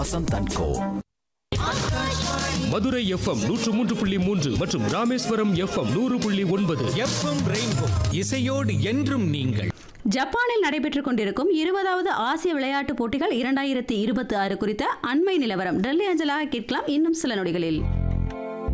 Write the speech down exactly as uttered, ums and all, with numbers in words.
Vasanth and go. Madurai FM நூற்று மூன்று புள்ளி மூன்று மற்றும் ராமேஸ்வரம் எஃப்எம் நூறு புள்ளி ஒன்பது. எஃப்எம் ரெயின்போ இசையோடு என்றும் நீங்கள். ஜப்பானில் நடைபெற்றுக் கொண்டிருக்கும் இருபதாவது ஆசிய விளையாட்டுப் போட்டிகள் இரண்டாயிரத்தி இருபத்தி ஆறு குறித்த அண்மை நிலவரம் டெல்லி அஞ்சலாக கேட்கலாம் இன்னும் சில நொடிகளில்.